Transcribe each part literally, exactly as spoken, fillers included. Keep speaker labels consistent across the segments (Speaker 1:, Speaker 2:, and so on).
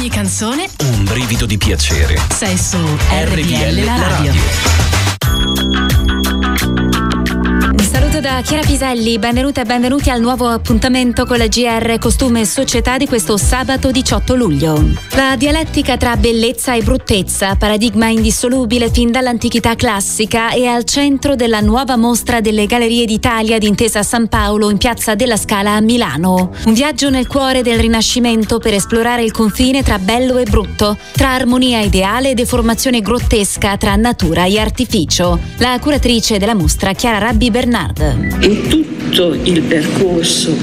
Speaker 1: ogni canzone
Speaker 2: un brivido di piacere.
Speaker 1: Sei su R P L la radio.
Speaker 3: Saluto da Chiara Piselli, benvenute e benvenuti al nuovo appuntamento con la G R Costume e Società di questo sabato diciotto luglio. La dialettica tra bellezza e bruttezza, paradigma indissolubile fin dall'antichità classica, è al centro della nuova mostra delle Gallerie d'Italia di Intesa San Paolo in Piazza della Scala a Milano. Un viaggio nel cuore del Rinascimento per esplorare il confine tra bello e brutto, tra armonia ideale e deformazione grottesca, tra natura e artificio. La curatrice della mostra, Chiara Rabbi Bernardo.
Speaker 4: In tutto il percorso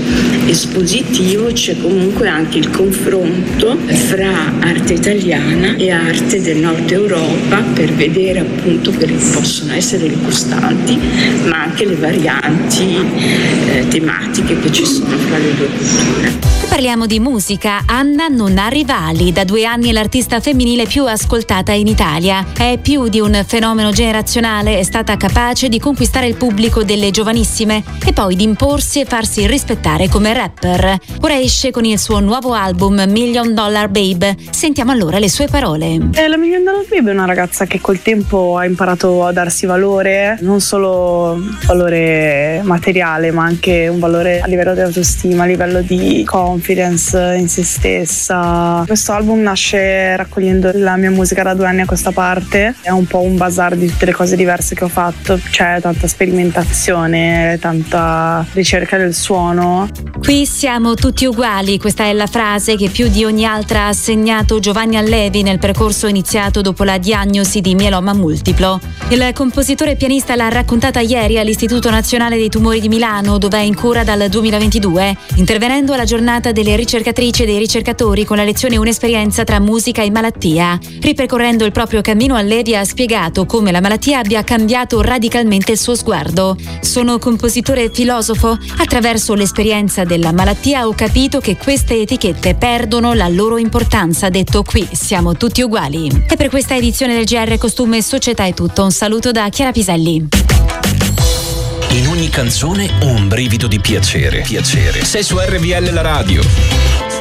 Speaker 4: espositivo c'è comunque anche il confronto fra arte italiana e arte del nord Europa per vedere appunto quali possono essere le costanti, ma anche le varianti eh, tematiche che ci sono fra le due culture.
Speaker 3: Parliamo di musica. Anna non ha rivali. Da due anni è l'artista femminile più ascoltata in Italia. È più di un fenomeno generazionale, è stata capace di conquistare il pubblico delle giovanissime e poi di imporsi e farsi rispettare come rapper. Ora esce con il suo nuovo album Million Dollar Babe. Sentiamo allora le sue parole.
Speaker 5: Eh, la Million Dollar Babe è una ragazza che col tempo ha imparato a darsi valore, non solo valore materiale, ma anche un valore a livello di autostima, a livello di confidence in se stessa. Questo album nasce raccogliendo la mia musica da due anni a questa parte, è un po' un bazar di tutte le cose diverse che ho fatto, c'è tanta sperimentazione, tanta ricerca del suono.
Speaker 3: Qui siamo tutti uguali, questa è la frase che più di ogni altra ha segnato Giovanni Allevi nel percorso iniziato dopo la diagnosi di mieloma multiplo. Il compositore e pianista l'ha raccontata ieri all'Istituto Nazionale dei Tumori di Milano, dove è in cura dal duemilaventidue, intervenendo alla giornata delle ricercatrici e dei ricercatori con la lezione Un'esperienza tra musica e malattia. Ripercorrendo il proprio cammino, Allevi ha spiegato come la malattia abbia cambiato radicalmente il suo sguardo. Sono compositore e filosofo. Attraverso l'esperienza della malattia ho capito che queste etichette perdono la loro importanza. Detto, qui siamo tutti uguali. E per questa edizione del G R Costume e Società è tutto. Un saluto da Chiara Piselli.
Speaker 2: In ogni canzone un brivido di piacere. Piacere. Sei su R P L la radio.